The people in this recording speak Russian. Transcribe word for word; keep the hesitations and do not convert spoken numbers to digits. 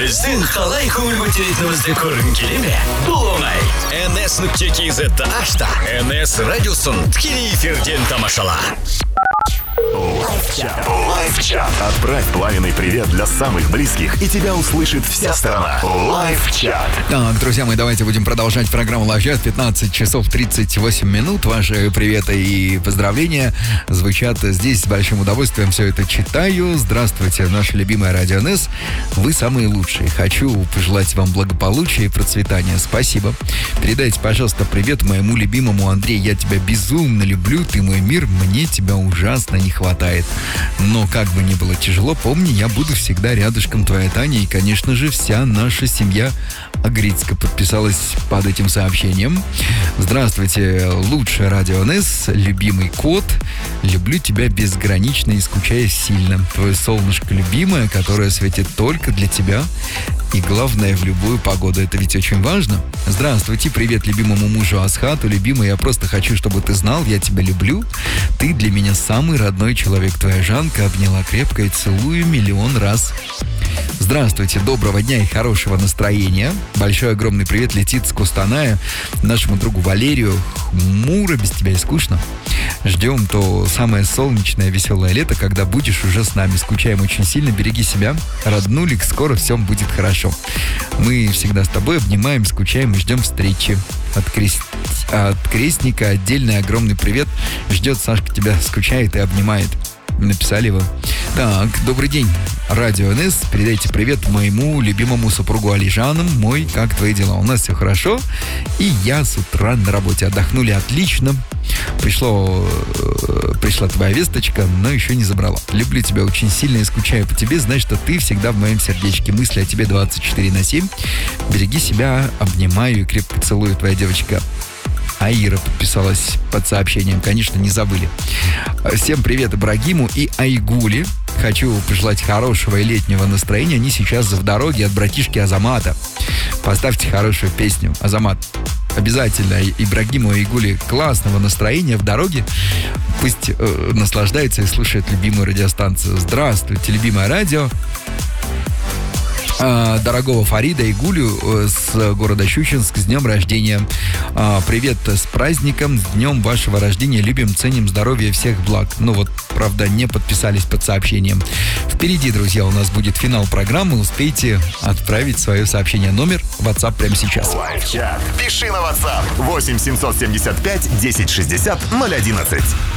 Безден халай күңел көтеретінімізді көргің келе ме? Бұл оңай. эн эс нүкте кей зет ашта. эн эс радиосын тікелей эфирден тамашала. Лайфчат. Лайфчат. Отправь пламенный привет для самых близких, и тебя услышит вся страна. Лайфчат. Так, друзья мои, давайте будем продолжать программу Лайфчат. пятнадцать часов тридцать восемь минут. Ваши приветы и поздравления звучат здесь с большим удовольствием. Все это читаю. Здравствуйте, наше любимое Радио эн эс. Вы самые лучшие. Хочу пожелать вам благополучия и процветания. Спасибо. Передайте, пожалуйста, привет моему любимому Андрею. Я тебя безумно люблю. Ты мой мир. Мне тебя ужасно не хватает. Но как бы ни было тяжело, помни, я буду всегда рядышком, твоя Таня. И, конечно же, вся наша семья Агрицка подписалась под этим сообщением. Здравствуйте, лучшее Радио эн эс, любимый кот. Люблю тебя безгранично и скучаю сильно. Твое солнышко любимое, которое светит только для тебя. И главное, в любую погоду. Это ведь очень важно. Здравствуйте, привет любимому мужу Асхату. Любимый, я просто хочу, чтобы ты знал, я тебя люблю. Ты для меня самый родной человек. Твоя Жанка обняла крепко и целую миллион раз. Здравствуйте, доброго дня и хорошего настроения. Большой огромный привет летит с Кустаная нашему другу Валерию. Мура, без тебя и скучно. Ждем то самое солнечное, веселое лето, когда будешь уже с нами. Скучаем очень сильно, береги себя. Роднулик, скоро все будет хорошо. Мы всегда с тобой обнимаем, скучаем и ждем встречи. От, крест... От крестника отдельный огромный привет. Ждет Сашка тебя, скучает и обнимает. Написали вы. Так, добрый день, Радио эн эс. Передайте привет моему любимому супругу Алижану. Мой, как твои дела? У нас все хорошо. И я с утра на работе. Отдохнули отлично. Пришло, пришла твоя весточка, но еще не забрала. Люблю тебя очень сильно и скучаю по тебе. Знай, что ты всегда в моем сердечке. Мысли о тебе двадцать четыре на семь. Береги себя, обнимаю и крепко целую. Твоя девочка Аира подписалась под сообщением. Конечно, не забыли. Всем привет Ибрагиму и Айгуле. Хочу пожелать хорошего и летнего настроения. Они сейчас в дороге от братишки Азамата. Поставьте хорошую песню. Азамат, обязательно Ибрагиму и Айгуле классного настроения в дороге. Пусть э, наслаждается и слушает любимую радиостанцию. Здравствуйте, любимое радио. Дорогого Фарида и Гулю с города Щучинск с днем рождения. Привет с праздником, с днем вашего рождения. Любим, ценим здоровье, всех благ. Ну вот, правда, не подписались под сообщением. Впереди, друзья, у нас будет финал программы. Успейте отправить свое сообщение. Номер WhatsApp прямо сейчас. Лайфчат. Пиши на WhatsApp восемь семьсот семьдесят пять десять шестьдесят ноль одиннадцать.